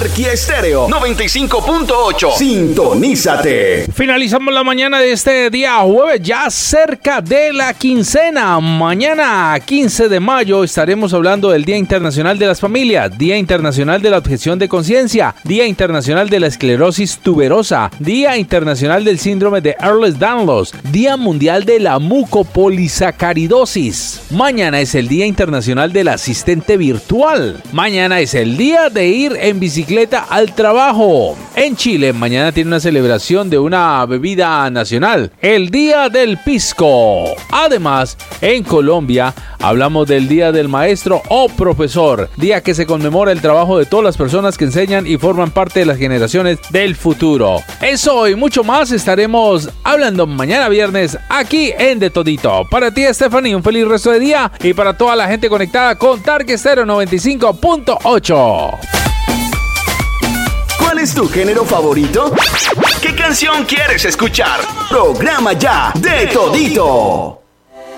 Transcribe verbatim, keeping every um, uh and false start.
Tarqui Estéreo noventa y cinco punto ocho. Sintonízate. Finalizamos la mañana de este día jueves, ya cerca de la quincena. Mañana, quince de mayo, estaremos hablando del Día Internacional de las Familias, Día Internacional de la Objeción de Conciencia, Día Internacional de la Esclerosis Tuberosa, Día Internacional del Síndrome de Ehlers-Danlos, Día Mundial de la Mucopolisacaridosis. Mañana es el Día Internacional del Asistente Virtual. Mañana es el día de ir en bicicleta al trabajo. En Chile, mañana tiene una celebración de una bebida nacional, el Día del Pisco. Además, en Colombia, hablamos del Día del Maestro o Profesor, día que se conmemora el trabajo de todas las personas que enseñan y forman parte de las generaciones del futuro. Eso y mucho más estaremos hablando mañana viernes aquí en De Todito. Para ti, Stephanie, un feliz resto de día, y para toda la gente conectada con Tarqui Estéreo noventa y cinco punto ocho. ¿Cuál es tu género favorito? ¿Qué canción quieres escuchar? Programa ya De Todito.